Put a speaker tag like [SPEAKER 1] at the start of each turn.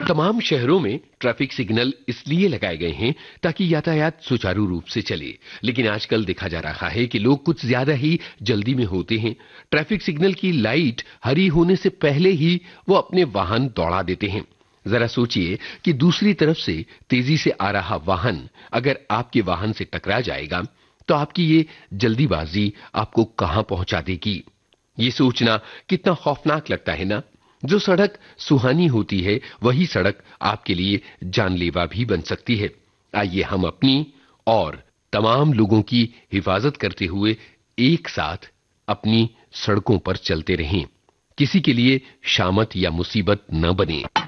[SPEAKER 1] तमाम शहरों में ट्रैफिक सिग्नल इसलिए लगाए गए हैं ताकि यातायात सुचारू रूप से चले। लेकिन आजकल देखा जा रहा है कि लोग कुछ ज्यादा ही जल्दी में होते हैं। ट्रैफिक सिग्नल की लाइट हरी होने से पहले ही वो अपने वाहन दौड़ा देते हैं। जरा सोचिए कि दूसरी तरफ से तेजी से आ रहा वाहन अगर आपके वाहन से टकरा जाएगा तो आपकी ये जल्दीबाजी आपको कहां पहुंचा देगी। ये सोचना कितना खौफनाक लगता है ना। जो सड़क सुहानी होती है वही सड़क आपके लिए जानलेवा भी बन सकती है। आइए हम अपनी और तमाम लोगों की हिफाजत करते हुए एक साथ अपनी सड़कों पर चलते रहें। किसी के लिए शामत या मुसीबत न बने।